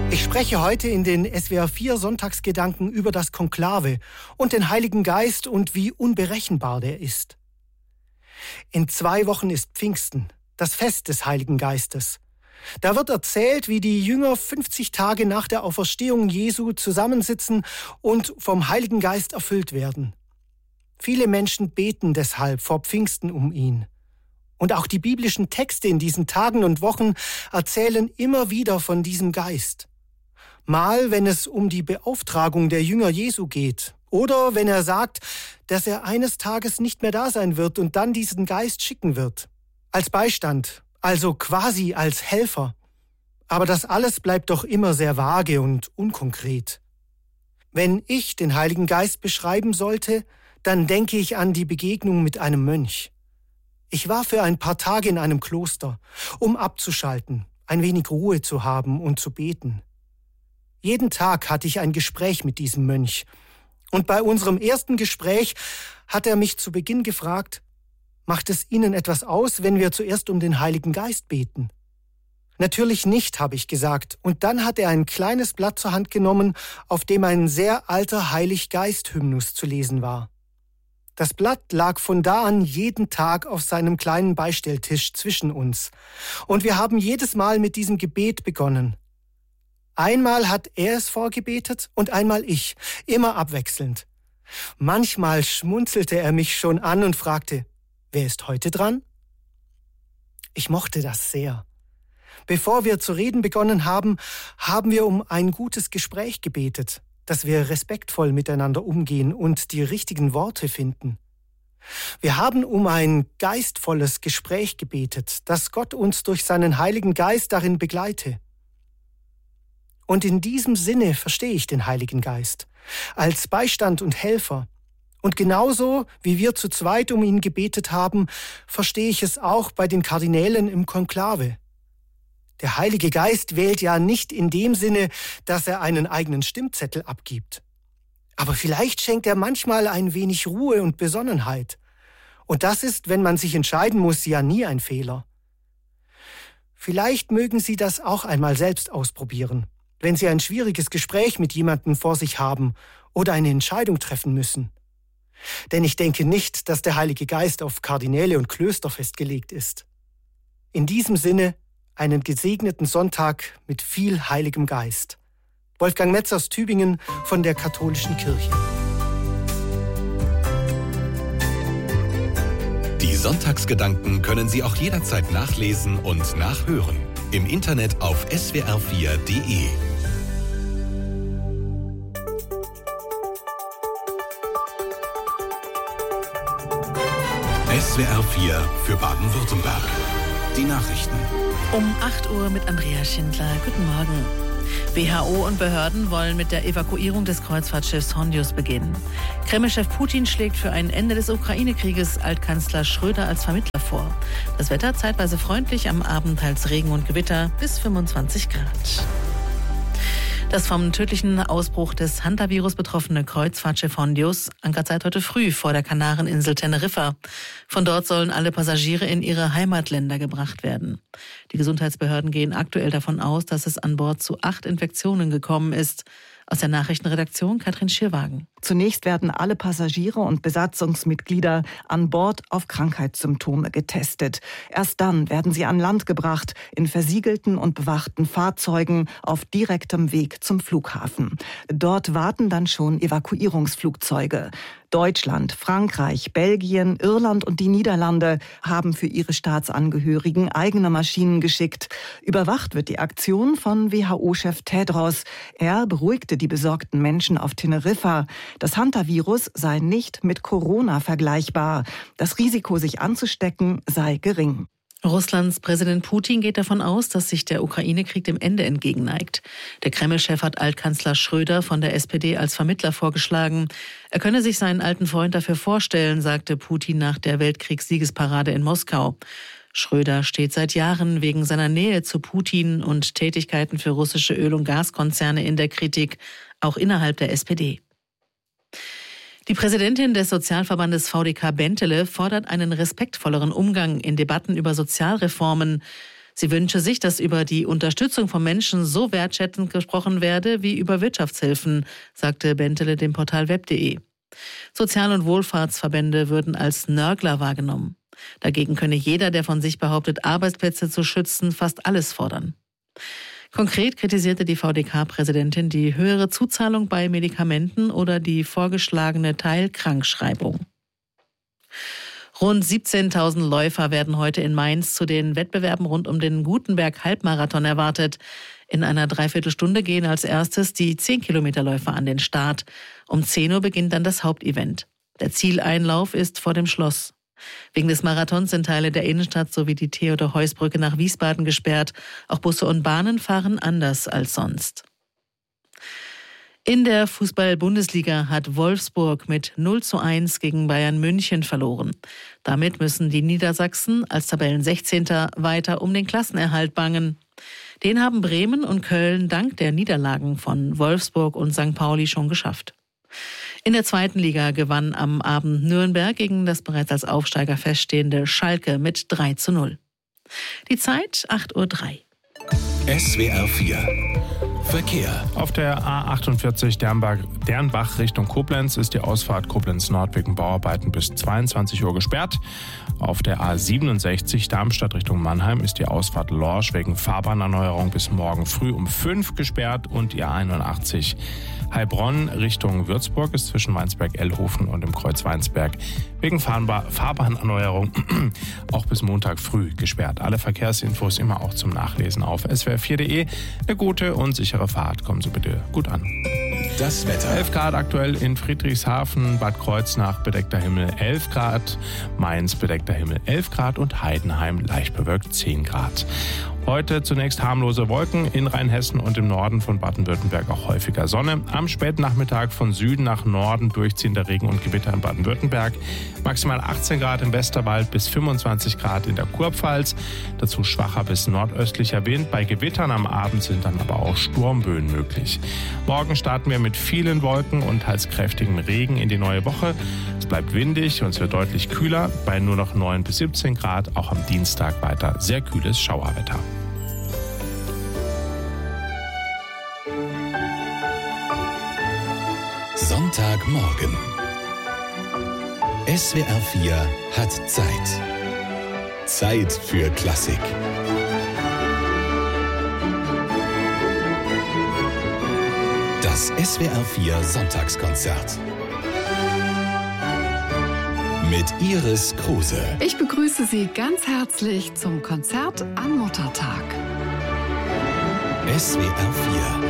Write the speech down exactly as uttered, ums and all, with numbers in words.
Ich spreche heute in den S W R vier Sonntagsgedanken über das Konklave und den Heiligen Geist und wie unberechenbar der ist. In zwei Wochen ist Pfingsten, das Fest des Heiligen Geistes. Da wird erzählt, wie die Jünger fünfzig Tage nach der Auferstehung Jesu zusammensitzen und vom Heiligen Geist erfüllt werden. Viele Menschen beten deshalb vor Pfingsten um ihn. Und auch die biblischen Texte in diesen Tagen und Wochen erzählen immer wieder von diesem Geist. Mal, wenn es um die Beauftragung der Jünger Jesu geht. Oder wenn er sagt, dass er eines Tages nicht mehr da sein wird und dann diesen Geist schicken wird. Als Beistand, also quasi als Helfer. Aber das alles bleibt doch immer sehr vage und unkonkret. Wenn ich den Heiligen Geist beschreiben sollte, dann denke ich an die Begegnung mit einem Mönch. Ich war für ein paar Tage in einem Kloster, um abzuschalten, ein wenig Ruhe zu haben und zu beten. Jeden Tag hatte ich ein Gespräch mit diesem Mönch. Und bei unserem ersten Gespräch hat er mich zu Beginn gefragt, macht es Ihnen etwas aus, wenn wir zuerst um den Heiligen Geist beten? Natürlich nicht, habe ich gesagt. Und dann hat er ein kleines Blatt zur Hand genommen, auf dem ein sehr alter Heilig-Geist-Hymnus zu lesen war. Das Blatt lag von da an jeden Tag auf seinem kleinen Beistelltisch zwischen uns. Und wir haben jedes Mal mit diesem Gebet begonnen. Einmal hat er es vorgebetet und einmal ich, immer abwechselnd. Manchmal schmunzelte er mich schon an und fragte, wer ist heute dran? Ich mochte das sehr. Bevor wir zu reden begonnen haben, haben wir um ein gutes Gespräch gebetet, dass wir respektvoll miteinander umgehen und die richtigen Worte finden. Wir haben um ein geistvolles Gespräch gebetet, dass Gott uns durch seinen Heiligen Geist darin begleite. Und in diesem Sinne verstehe ich den Heiligen Geist, als Beistand und Helfer. Und genauso, wie wir zu zweit um ihn gebetet haben, verstehe ich es auch bei den Kardinälen im Konklave. Der Heilige Geist wählt ja nicht in dem Sinne, dass er einen eigenen Stimmzettel abgibt. Aber vielleicht schenkt er manchmal ein wenig Ruhe und Besonnenheit. Und das ist, wenn man sich entscheiden muss, ja nie ein Fehler. Vielleicht mögen Sie das auch einmal selbst ausprobieren, wenn Sie ein schwieriges Gespräch mit jemandem vor sich haben oder eine Entscheidung treffen müssen. Denn ich denke nicht, dass der Heilige Geist auf Kardinäle und Klöster festgelegt ist. In diesem Sinne einen gesegneten Sonntag mit viel Heiligem Geist. Wolfgang Metz aus Tübingen von der Katholischen Kirche. Die Sonntagsgedanken können Sie auch jederzeit nachlesen und nachhören. Im Internet auf S W R vier Punkt de. S W R vier für Baden-Württemberg. Die Nachrichten. Um acht Uhr mit Andrea Schindler. Guten Morgen. W H O und Behörden wollen mit der Evakuierung des Kreuzfahrtschiffs Hondius beginnen. Kreml-Chef Putin schlägt für ein Ende des Ukraine-Krieges Altkanzler Schröder als Vermittler vor. Das Wetter zeitweise freundlich, am Abend teils Regen und Gewitter bis fünfundzwanzig Grad. Das vom tödlichen Ausbruch des Hantavirus betroffene Kreuzfahrtschiff Hondius ankert seit heute früh vor der Kanareninsel Teneriffa. Von dort sollen alle Passagiere in ihre Heimatländer gebracht werden. Die Gesundheitsbehörden gehen aktuell davon aus, dass es an Bord zu acht Infektionen gekommen ist. Aus der Nachrichtenredaktion Katrin Schierwagen. Zunächst werden alle Passagiere und Besatzungsmitglieder an Bord auf Krankheitssymptome getestet. Erst dann werden sie an Land gebracht, in versiegelten und bewachten Fahrzeugen auf direktem Weg zum Flughafen. Dort warten dann schon Evakuierungsflugzeuge. Deutschland, Frankreich, Belgien, Irland und die Niederlande haben für ihre Staatsangehörigen eigene Maschinen geschickt. Überwacht wird die Aktion von W H O-Chef Tedros. Er beruhigte die besorgten Menschen auf Teneriffa. Das Hantavirus sei nicht mit Corona vergleichbar. Das Risiko, sich anzustecken, sei gering. Russlands Präsident Putin geht davon aus, dass sich der Ukraine-Krieg dem Ende entgegenneigt. Der Kreml-Chef hat Altkanzler Schröder von der S P D als Vermittler vorgeschlagen. Er könne sich seinen alten Freund dafür vorstellen, sagte Putin nach der Weltkriegssiegesparade in Moskau. Schröder steht seit Jahren wegen seiner Nähe zu Putin und Tätigkeiten für russische Öl- und Gaskonzerne in der Kritik, auch innerhalb der S P D. Die Präsidentin des Sozialverbandes V D K Bentele fordert einen respektvolleren Umgang in Debatten über Sozialreformen. Sie wünsche sich, dass über die Unterstützung von Menschen so wertschätzend gesprochen werde wie über Wirtschaftshilfen, sagte Bentele dem Portal web punkt de. Sozial- und Wohlfahrtsverbände würden als Nörgler wahrgenommen. Dagegen könne jeder, der von sich behauptet, Arbeitsplätze zu schützen, fast alles fordern. Konkret kritisierte die V D K-Präsidentin die höhere Zuzahlung bei Medikamenten oder die vorgeschlagene Teilkrankschreibung. Rund siebzehntausend Läufer werden heute in Mainz zu den Wettbewerben rund um den Gutenberg-Halbmarathon erwartet. In einer Dreiviertelstunde gehen als erstes die zehn-Kilometer-Läufer an den Start. Um zehn Uhr beginnt dann das Hauptevent. Der Zieleinlauf ist vor dem Schloss. Wegen des Marathons sind Teile der Innenstadt sowie die Theodor-Heuss-Brücke nach Wiesbaden gesperrt. Auch Busse und Bahnen fahren anders als sonst. In der Fußball-Bundesliga hat Wolfsburg mit null zu eins gegen Bayern München verloren. Damit müssen die Niedersachsen als Tabellensechzehnter weiter um den Klassenerhalt bangen. Den haben Bremen und Köln dank der Niederlagen von Wolfsburg und Sankt Pauli schon geschafft. In der zweiten Liga gewann am Abend Nürnberg gegen das bereits als Aufsteiger feststehende Schalke mit drei zu null. Die Zeit acht Uhr drei. S W R vier Verkehr. Auf der A achtundvierzig Dernbach, Dernbach Richtung Koblenz ist die Ausfahrt Koblenz Nord wegen Bauarbeiten bis zweiundzwanzig Uhr gesperrt. Auf der A siebenundsechzig Darmstadt Richtung Mannheim ist die Ausfahrt Lorsch wegen Fahrbahnerneuerung bis morgen früh um fünf gesperrt und die A einundachtzig Heilbronn Richtung Würzburg ist zwischen Weinsberg-Ellhofen und dem Kreuz Weinsberg wegen Fahrbar- Fahrbahnerneuerung auch bis Montag früh gesperrt. Alle Verkehrsinfos immer auch zum Nachlesen auf S W R vier punkt de. Eine gute und sichere Fahrt. Kommen Sie bitte gut an. Das Wetter. elf Grad aktuell in Friedrichshafen, Bad Kreuznach bedeckter Himmel elf Grad, Mainz bedeckter Himmel elf Grad und Heidenheim leicht bewölkt zehn Grad. Heute zunächst harmlose Wolken, in Rheinhessen und im Norden von Baden-Württemberg auch häufiger Sonne. Am späten Nachmittag von Süden nach Norden durchziehender Regen und Gewitter in Baden-Württemberg. Maximal achtzehn Grad im Westerwald bis fünfundzwanzig Grad in der Kurpfalz. Dazu schwacher bis nordöstlicher Wind. Bei Gewittern am Abend sind dann aber auch Sturmböen möglich. Morgen starten wir mit vielen Wolken und teils kräftigem Regen in die neue Woche. Es bleibt windig und es wird deutlich kühler, bei nur noch neun bis siebzehn Grad. Auch am Dienstag weiter sehr kühles Schauerwetter. Sonntagmorgen. S W R vier hat Zeit. Zeit für Klassik. Das S W R vier Sonntagskonzert. Mit Iris Kruse. Ich begrüße Sie ganz herzlich zum Konzert am Muttertag. S W R vier